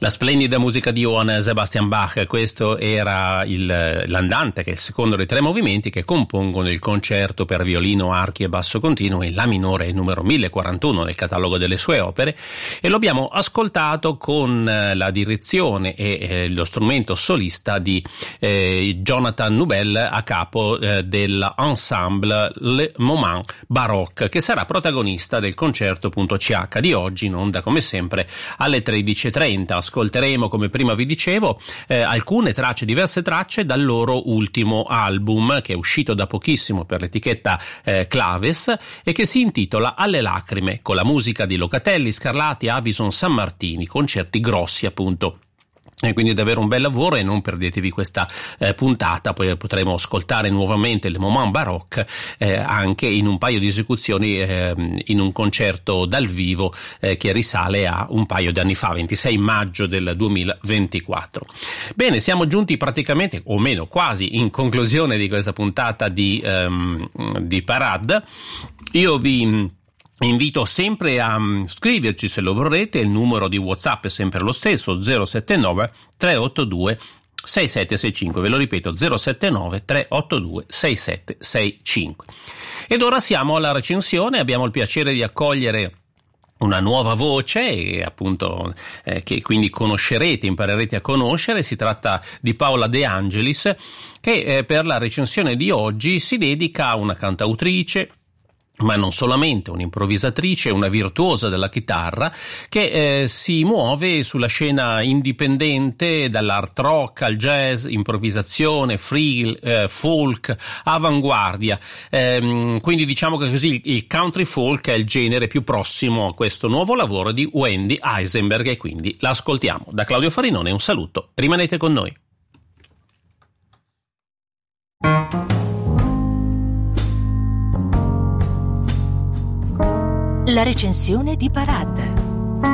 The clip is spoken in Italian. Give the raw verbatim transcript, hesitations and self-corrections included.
La splendida musica di Johann Sebastian Bach, questo era il, l'andante, che è il secondo dei tre movimenti che compongono il concerto per violino, archi e basso continuo in La minore numero mille quarantuno nel catalogo delle sue opere, e lo abbiamo ascoltato con la direzione e eh, lo strumento solista di eh, Jonathan Nubel a capo eh, dell'ensemble Le Moment Baroque, che sarà protagonista del concerto punto C H di oggi, in onda come sempre alle tredici e trenta. Ascolteremo, come prima vi dicevo, eh, alcune tracce, diverse tracce dal loro ultimo album, che è uscito da pochissimo per l'etichetta eh, Claves e che si intitola Alle lacrime, con la musica di Locatelli, Scarlatti, Avison, Sammartini, concerti grossi appunto. E quindi davvero un bel lavoro, e non perdetevi questa eh, puntata, poi potremo ascoltare nuovamente Le Moment Baroque eh, anche in un paio di esecuzioni eh, in un concerto dal vivo eh, che risale a un paio di anni fa, ventisei maggio del duemilaventiquattro. Bene, siamo giunti praticamente, o meno quasi, in conclusione di questa puntata di, um, di Parade. Io vi invito sempre a scriverci, se lo vorrete, il numero di WhatsApp è sempre lo stesso, zero sette nove tre otto due sei sette sei cinque, ve lo ripeto, zero sette nove tre otto due sei sette sei cinque. Ed ora siamo alla recensione, abbiamo il piacere di accogliere una nuova voce, e appunto eh, che quindi conoscerete, imparerete a conoscere. Si tratta di Paola De Angelis, che eh, per la recensione di oggi si dedica a una cantautrice, ma non solamente, un'improvvisatrice, una virtuosa della chitarra, che eh, si muove sulla scena indipendente, dall'art rock al jazz, improvvisazione, free, eh, folk, avanguardia. Ehm, quindi diciamo che così il country folk è il genere più prossimo a questo nuovo lavoro di Wendy Eisenberg, e quindi l'ascoltiamo. Da Claudio Farinone un saluto, rimanete con noi. La recensione di Parade.